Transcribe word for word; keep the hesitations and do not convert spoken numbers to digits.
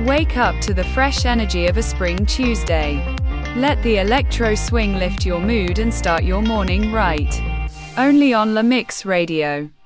Wake up to the fresh energy of a spring Tuesday. Let the electro swing lift your mood and start your morning right. Only on La Mix Radio.